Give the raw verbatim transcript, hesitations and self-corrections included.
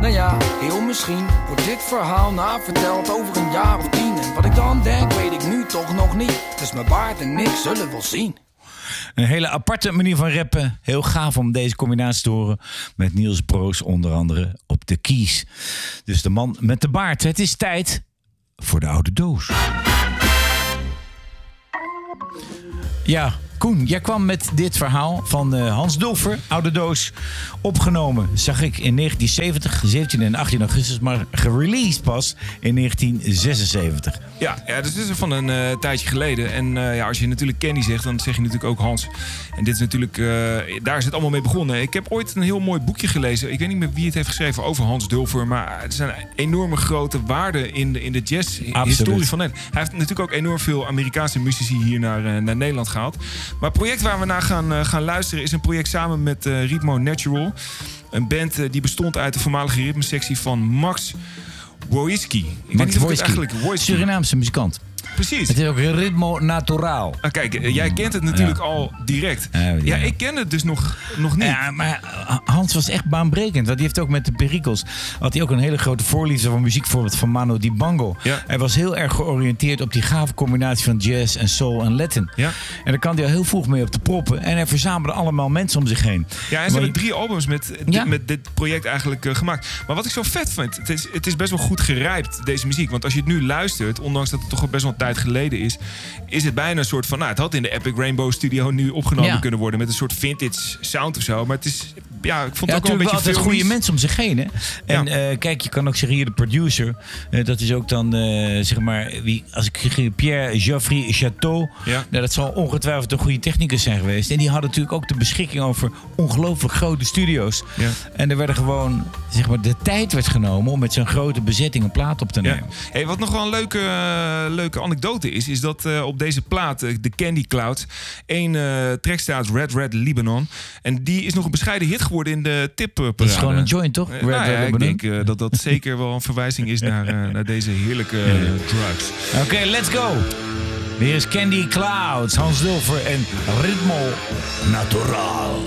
Nou ja, heel misschien wordt dit verhaal naverteld over een jaar of tien. En wat ik dan denk, weet ik nu toch nog niet. Dus mijn baard en ik zullen wel zien. Een hele aparte manier van rappen. Heel gaaf om deze combinatie te horen. Met Niels Proos onder andere op de keys. Dus de man met de baard. Het is tijd voor de oude doos. Ja, Koen, jij kwam met dit verhaal van uh, Hans Dulfer, Oude Doos, opgenomen, zag ik in negentien zeventig, zeventien en achttien augustus, maar gereleased pas in negentien zesenzeventig. Ja, ja, dus dit is van een uh, tijdje geleden. En uh, ja, als je natuurlijk Candy zegt, dan zeg je natuurlijk ook Hans. En dit is natuurlijk, uh, daar is het allemaal mee begonnen. Ik heb ooit een heel mooi boekje gelezen. Ik weet niet meer wie het heeft geschreven over Hans Dulfer, maar er zijn enorme grote waarden in de, in de jazz-historie van net. Hij heeft natuurlijk ook enorm veel Amerikaanse muzici hier naar, uh, naar Nederland gehaald. Maar het project waar we naar gaan, uh, gaan luisteren is een project samen met uh, Ritmo Natural. Een band uh, die bestond uit de voormalige ritmesectie van Max Wojcicki. Ik Max weet niet of ik het Wojcicki. eigenlijk Wojcicki. Surinaamse muzikant. Precies. Het is ook een ritmo naturaal. Ah, kijk, uh, jij kent het natuurlijk Ja. al direct. Ja, ja. Ja, ik ken het dus nog, nog niet. Ja, maar Hans was echt baanbrekend. Want die heeft ook met de Pericles had hij ook een hele grote voorliefde van muziek, bijvoorbeeld van Mano Dibango. Ja. Hij was heel erg georiënteerd op die gave combinatie van jazz en soul en Latin. Ja. En daar kan hij al heel vroeg mee op de proppen. En hij verzamelde allemaal mensen om zich heen. Ja, en ze Maar hebben je- drie albums met, dit- Ja. met dit project eigenlijk uh, gemaakt. Maar wat ik zo vet vind, het is, het is best wel goed gerijpt, deze muziek. Want als je het nu luistert, ondanks dat het toch al best wel een tijd geleden is, is het bijna een soort van, nou, het had in de Epic Rainbow Studio nu opgenomen Ja. kunnen worden met een soort vintage sound of zo. Maar het is, ja, ik vond Ja, het ook wel een natuurlijk wel beetje altijd goede filmisch. mensen om zich heen. Hè? En Ja. eh, kijk, je kan ook zeggen hier de producer. eh, dat is ook dan, eh, zeg maar, wie, als ik zeg, Pierre Geoffrey Chateau. Ja. Nou, dat zal ongetwijfeld een goede technicus zijn geweest. En die hadden natuurlijk ook de beschikking over ongelooflijk grote studio's. Ja. En er werden gewoon, zeg maar, de tijd werd genomen om met zo'n grote bezetting een plaat op te Ja. nemen. Hey, wat nog wel een leuke, uh, leuke anekdote is, is dat uh, op deze plaat, uh, de Candy Cloud, één uh, track staat, Red Red Libanon. En die is nog een bescheiden hit geworden in de tipparade. Dat is gewoon een joint, toch? Uh, Red nou Red ja, ik Lebanon. denk uh, dat dat zeker wel een verwijzing is naar, uh, naar deze heerlijke uh, drugs. Oké, let's go. Hier is Candy Clouds, Hans Dulfer en Ritmo Natural.